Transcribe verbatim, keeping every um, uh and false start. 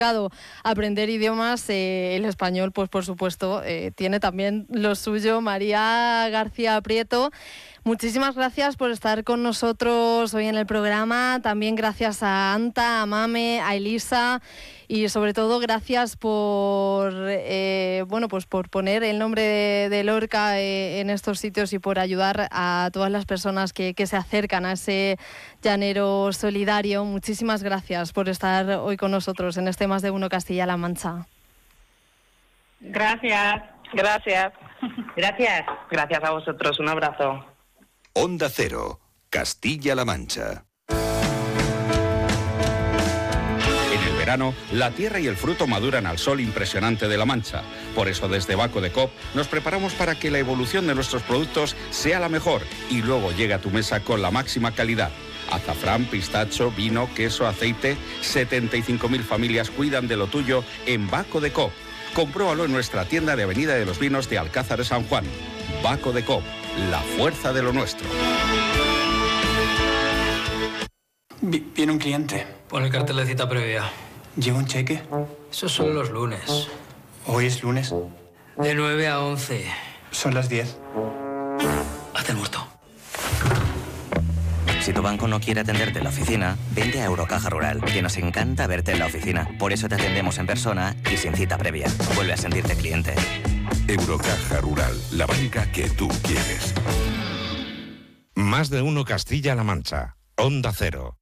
aprender idiomas, eh, el español, pues por supuesto, eh, tiene también lo suyo. María García Prieto, muchísimas gracias por estar con nosotros hoy en el programa. También gracias a Anta, a Mame, a Elisa y sobre todo gracias por eh, bueno pues por poner el nombre de, de Lorca eh, en estos sitios y por ayudar a todas las personas que, que se acercan a ese llanero solidario. Muchísimas gracias por estar hoy con nosotros en este Más de Uno Castilla-La Mancha. Gracias. Gracias. Gracias. Gracias a vosotros. Un abrazo. Onda Cero, Castilla-La Mancha. En el verano, la tierra y el fruto maduran al sol impresionante de La Mancha. Por eso desde Baco de Coop nos preparamos para que la evolución de nuestros productos sea la mejor y luego llegue a tu mesa con la máxima calidad. Azafrán, pistacho, vino, queso, aceite. setenta y cinco mil familias cuidan de lo tuyo en Baco de Coop. Compruébalo en nuestra tienda de Avenida de los Vinos de Alcázar de San Juan. Baco de Coop, la fuerza de lo nuestro. Viene un cliente. Pon el cartel de cita previa. ¿Lleva un cheque? Eso son los lunes. Hoy es lunes. De nueve a once. Son las diez. Hazte el muerto. Si tu banco no quiere atenderte en la oficina, vente a Eurocaja Rural, que nos encanta verte en la oficina. Por eso te atendemos en persona y sin cita previa. Vuelve a sentirte cliente. Eurocaja Rural, la banca que tú quieres. Más de Uno Castilla-La Mancha. Onda Cero.